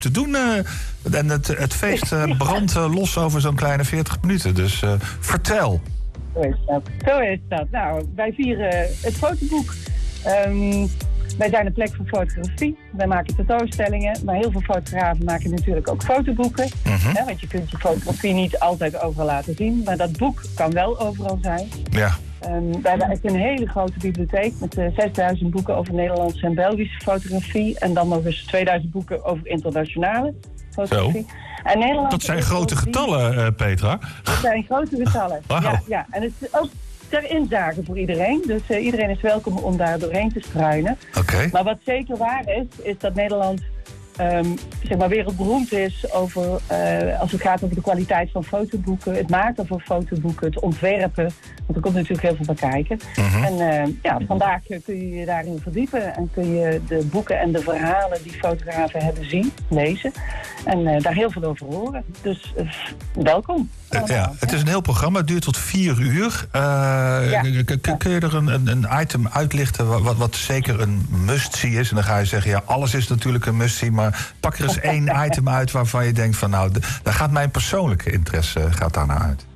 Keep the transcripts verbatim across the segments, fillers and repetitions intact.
te doen. Uh, en het, het feest uh, brandt uh, los over zo'n kleine veertig minuten. Dus uh, vertel. Zo is dat. Zo is dat. Nou, wij vieren het fotoboek. Um, wij zijn een plek voor fotografie. Wij maken tentoonstellingen. Maar heel veel fotografen maken natuurlijk ook fotoboeken. Mm-hmm. Hè, want je kunt je fotografie niet altijd overal laten zien. Maar dat boek kan wel overal zijn. Ja. Um, wij hebben echt een hele grote bibliotheek met uh, zesduizend boeken over Nederlandse en Belgische fotografie. En dan nog eens tweeduizend boeken over internationale fotografie. Zo. En Nederland Dat zijn grote getallen, uh, Petra. Dat zijn grote getallen. Wow. Ja, ja, en het is ook ter inzage voor iedereen. Dus uh, iedereen is welkom om daar doorheen te struinen. Oké. Okay. Maar wat zeker waar is, is dat Nederland Um, zeg maar wereldberoemd is over, uh, als het gaat over de kwaliteit van fotoboeken, het maken van fotoboeken, het ontwerpen. Want er komt natuurlijk heel veel bij kijken. Mm-hmm. En uh, ja, vandaag kun je je daarin verdiepen en kun je de boeken en de verhalen die fotografen hebben zien, lezen. En uh, daar heel veel over horen. Dus uh, welkom. Uh, ja, het is een heel programma, het duurt tot vier uur. Uh, ja. k- k- kun je er een, een, een item uitlichten wat, wat zeker een must-see is? En dan ga je zeggen, ja, alles is natuurlijk een must-see, maar pak er eens één item uit waarvan je denkt van, nou, d- daar gaat mijn persoonlijke interesse gaat daar naar uit.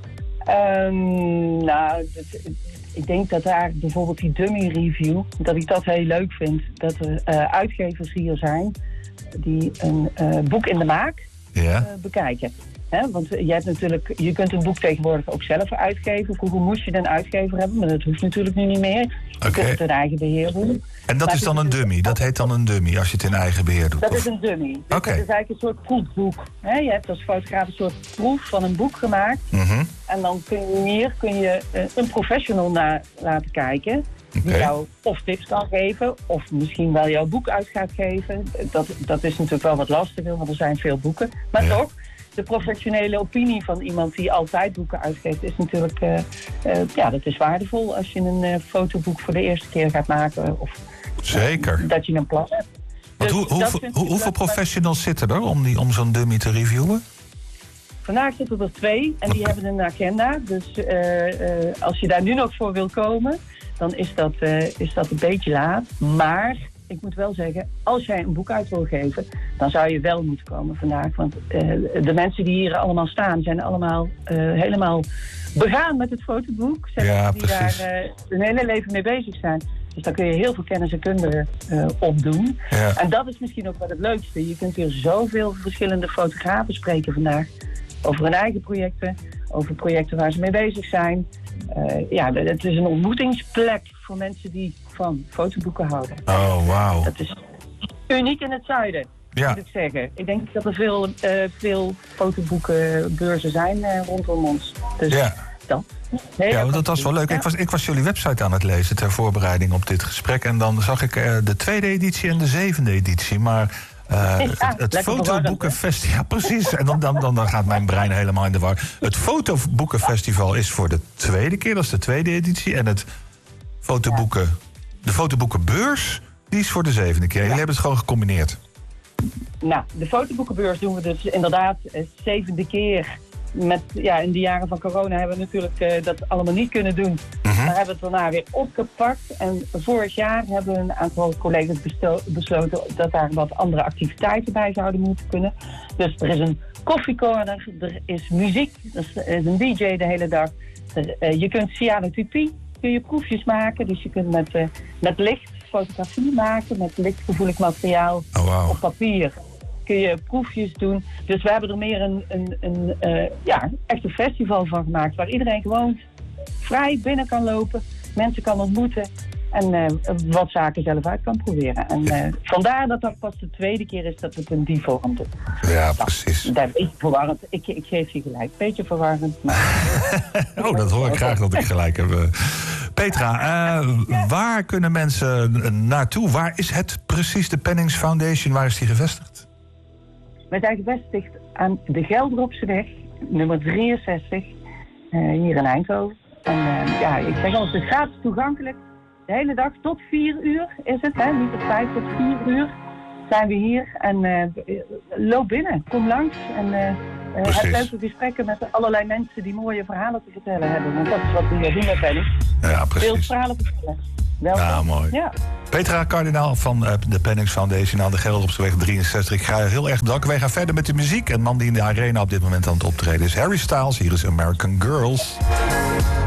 Um, nou, dat, ik denk dat daar bijvoorbeeld die dummy review, dat ik dat heel leuk vind. Dat er uh, uitgevers hier zijn die een uh, boek in de maak ja. uh, bekijken. He, want je, hebt natuurlijk, je kunt een boek tegenwoordig ook zelf uitgeven. Vroeger moest je een uitgever hebben, maar dat hoeft natuurlijk nu niet meer. Je okay. kunt het in eigen beheer doen. En dat maar is dan een dummy? Dat heet dan een dummy als je het in eigen beheer doet? Dat of? is een dummy. Dus okay. Dat is eigenlijk een soort proefboek. He, je hebt als fotograaf een soort proef van een boek gemaakt. Mm-hmm. En dan kun je hier kun je, uh, een professional naar laten kijken. Die okay. jou of tips kan geven, of misschien wel jouw boek uit gaat geven. Dat, dat is natuurlijk wel wat lastiger, want er zijn veel boeken. Maar ja. toch, de professionele opinie van iemand die altijd boeken uitgeeft is natuurlijk, uh, uh, ja, dat is waardevol als je een uh, fotoboek voor de eerste keer gaat maken. Of zeker. Uh, dat je een plan hebt. Dus hoe, hoe, hoe, hoeveel professionals zitten er om, die, om zo'n dummy te reviewen? Vandaag zitten er twee en die okay. hebben een agenda. Dus uh, uh, als je daar nu nog voor wil komen, dan is dat, uh, is dat een beetje laat. Maar ik moet wel zeggen, als jij een boek uit wil geven, dan zou je wel moeten komen vandaag. Want uh, de mensen die hier allemaal staan, zijn allemaal uh, helemaal begaan met het fotoboek. Zeg, ja, die precies. daar uh, hun hele leven mee bezig zijn. Dus daar kun je heel veel kennis en kunde uh, op doen. Ja. En dat is misschien ook wel het leukste. Je kunt hier zoveel verschillende fotografen spreken vandaag. Over hun eigen projecten, over projecten waar ze mee bezig zijn. Uh, ja, het is een ontmoetingsplek voor mensen die van fotoboeken houden. Oh, wauw. Dat is uniek in het zuiden, ja. moet ik zeggen. Ik denk dat er veel, uh, veel fotoboekenbeurzen zijn uh, rondom ons. Dus ja. dat. Nee, ja, dat was wel leuk. Ja. Ik, was, ik was jullie website aan het lezen ter voorbereiding op dit gesprek. En dan zag ik uh, de tweede editie en de zevende editie. Maar Uh, ja, het het fotoboekenfestival, ja precies. En dan, dan, dan, dan gaat mijn brein helemaal in de war. Het fotoboekenfestival is voor de tweede keer, dat is de tweede editie. En het fotoboeken, ja. de fotoboekenbeurs, die is voor de zevende keer. Ja. Jullie hebben het gewoon gecombineerd. Nou, de fotoboekenbeurs doen we dus inderdaad de zevende keer. Met, ja, in de jaren van corona hebben we natuurlijk uh, dat allemaal niet kunnen doen. Mm-hmm. Maar hebben we het daarna weer opgepakt. En vorig jaar hebben een aantal collega's besto- besloten dat daar wat andere activiteiten bij zouden moeten kunnen. Dus er is een koffiecorner, er is muziek, er is een D J de hele dag. Er, uh, je kunt cyanotopie, kun je proefjes maken. Dus je kunt met, uh, met licht fotografie maken, met lichtgevoelig materiaal oh, wow. op papier. Kun je proefjes doen. Dus we hebben er meer een, een, een uh, ja, echt een festival van gemaakt. Waar iedereen gewoon vrij binnen kan lopen. Mensen kan ontmoeten. En uh, wat zaken zelf uit kan proberen. En uh, vandaar dat dat pas de tweede keer is dat we het in die vorm doen. Ja, precies. Dat is een beetje verwarrend. Ik, ik geef je gelijk. Een beetje verwarrend. Maar... oh, dat hoor ik graag dat ik gelijk heb. Petra, uh, ja. waar kunnen mensen naartoe? Waar is het precies, de Pennings Foundation? Waar is die gevestigd? We zijn gevestigd aan de Geldropseweg, nummer drieënzestig, uh, hier in Eindhoven. En uh, ja, ik zeg al, het is gratis toegankelijk. De hele dag tot vier uur is het, hè? Niet tot vijf, tot vier uur zijn we hier. En uh, loop binnen, kom langs en uh, uh, heb leuke gesprekken met allerlei mensen die mooie verhalen te vertellen hebben. Want dat is wat we hier doen met Penning. Ja, precies. Veel verhalen vertellen. Welkom. Ja, mooi. Ja. Petra Kardinaal van uh, de Pennings Foundation aan de Gelderopseweg drieënzestig. Ik ga je heel erg bedanken. Wij gaan verder met de muziek. En man die in de arena op dit moment aan het optreden is Harry Styles. Hier is American Girls.